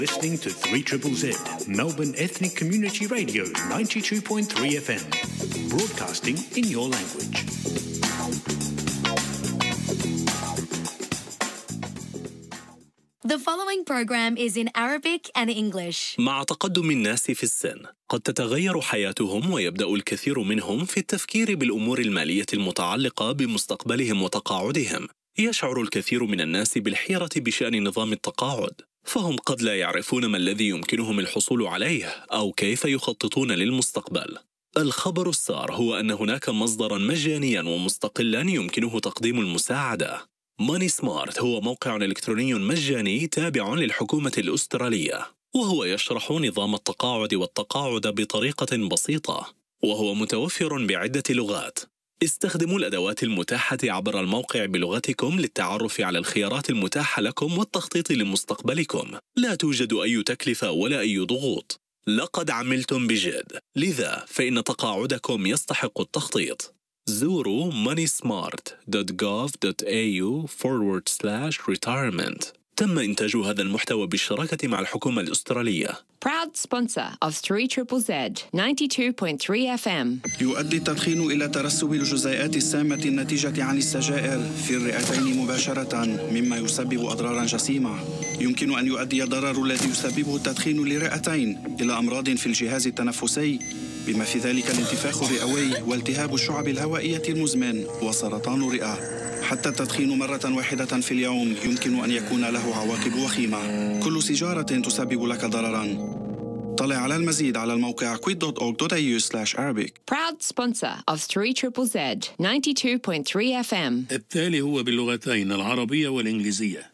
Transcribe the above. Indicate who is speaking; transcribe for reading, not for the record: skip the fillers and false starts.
Speaker 1: Listening to 3ZZZ, Melbourne Ethnic Community Radio, 92.3 FM. Broadcasting in your language.
Speaker 2: The following program is in Arabic and English.
Speaker 3: مع تقدم الناس في السن، قد تتغير حياتهم ويبدأ الكثير منهم في التفكير بالأمور المالية المتعلقة بمستقبلهم وتقاعدهم. يشعر الكثير من الناس بالحيرة بشأن نظام التقاعد، فهم قد لا يعرفون ما الذي يمكنهم الحصول عليه أو كيف يخططون للمستقبل. الخبر السار هو أن هناك مصدراً مجانياً ومستقلاً يمكنه تقديم المساعدة. ماني سمارت هو موقع إلكتروني مجاني تابع للحكومة الأسترالية، وهو يشرح نظام التقاعد والتقاعد بطريقة بسيطة، وهو متوفر بعدة لغات. استخدموا الأدوات المتاحة عبر الموقع بلغتكم للتعرف على الخيارات المتاحة لكم والتخطيط لمستقبلكم. لا توجد أي تكلفة ولا أي ضغوط. لقد عملتم بجد، لذا فإن تقاعدكم يستحق التخطيط. زوروا moneysmart.gov.au/retirement. تم إنتاج هذا المحتوى بالشراكة مع الحكومة الأسترالية.
Speaker 4: Proud sponsor of 3ZZZ 92.3 FM.
Speaker 5: يؤدي التدخين إلى ترسب الجزيئات السامة الناتجة عن السجائر في الرئتين مباشرة، مما يسبب أضرارا جسيمة. يمكن أن يؤدي الضرر الذي يسببه التدخين للرئتين إلى أمراض في الجهاز التنفسي، بما في ذلك الانتفاخ الرئوي والتهاب الشعب الهوائية المزمن وسرطان الرئة. حتى التدخين مرة واحدة في اليوم يمكن أن يكون له عواقب وخيمة. كل سيجارة تسبب لك ضررا. طلع على المزيد على الموقع quit.org.au/Arabic.
Speaker 4: Proud sponsor of 3ZZZ 92.3 FM.
Speaker 6: التالي هو باللغتين العربية والإنجليزية.